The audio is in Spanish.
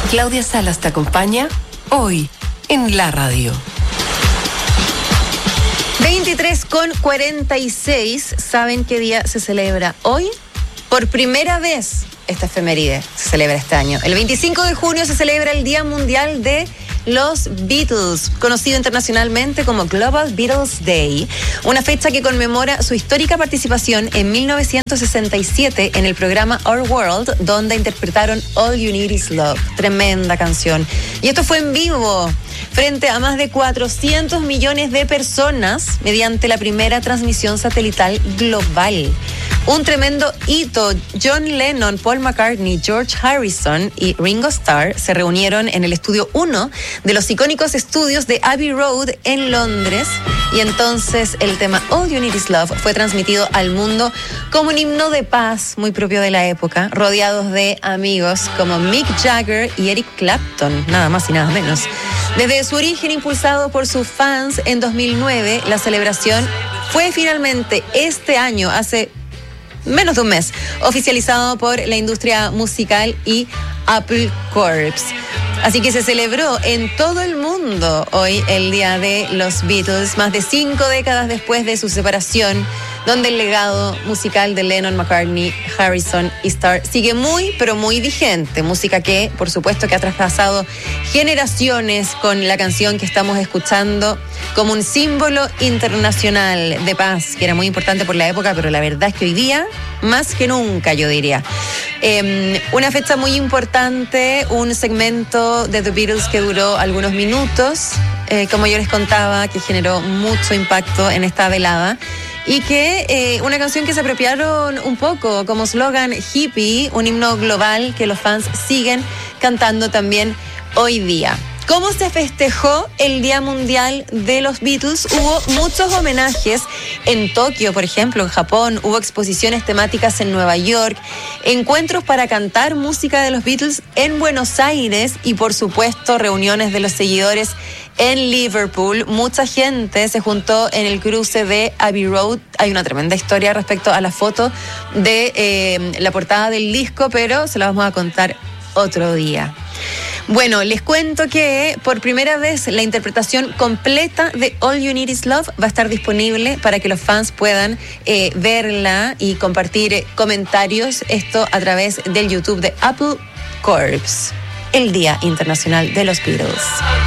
Claudia Salas te acompaña hoy en la radio. 23:46, ¿saben qué día se celebra hoy? Por primera vez esta efeméride se celebra este año. El 25 de junio se celebra el Día Mundial de los Beatles, conocido internacionalmente como Global Beatles Day, una fecha que conmemora su histórica participación en 1967 en el programa Our World, donde interpretaron All You Need Is Love, tremenda canción. Y esto fue en vivo, frente a más de 400 millones de personas, mediante la primera transmisión satelital global. Un tremendo hito. John Lennon, Paul McCartney, George Harrison y Ringo Starr se reunieron en el estudio 1 de los icónicos estudios de Abbey Road en Londres, y entonces el tema All You Need Is Love fue transmitido al mundo como un himno de paz muy propio de la época, rodeados de amigos como Mick Jagger y Eric Clapton, nada más y nada menos. Desde su origen impulsado por sus fans en 2009, la celebración fue finalmente este año, hace menos de un mes, oficializado por la industria musical y Apple Corps. Así que se celebró en todo el mundo hoy el Día de los Beatles, más de 5 décadas después de su separación, donde el legado musical de Lennon, McCartney, Harrison y Starr sigue muy, pero muy vigente. Música que, por supuesto, que ha traspasado generaciones, con la canción que estamos escuchando como un símbolo internacional de paz, que era muy importante por la época, pero la verdad es que hoy día, más que nunca, yo diría. Una fecha muy importante, un segmento de The Beatles que duró algunos minutos, como yo les contaba, que generó mucho impacto en esta velada. Y que una canción que se apropiaron un poco como slogan hippie, un himno global que los fans siguen cantando también hoy día. ¿Cómo se festejó el Día Mundial de los Beatles? Hubo muchos homenajes en Tokio, por ejemplo, en Japón. Hubo exposiciones temáticas en Nueva York, encuentros para cantar música de los Beatles en Buenos Aires y, por supuesto, reuniones de los seguidores en Liverpool. Mucha gente se juntó en el cruce de Abbey Road. Hay una tremenda historia respecto a la foto de la portada del disco, pero se la vamos a contar otro día. Bueno, les cuento que por primera vez la interpretación completa de All You Need Is Love va a estar disponible para que los fans puedan verla y compartir comentarios. Esto a través del YouTube de Apple Corps, el Día Internacional de los Beatles.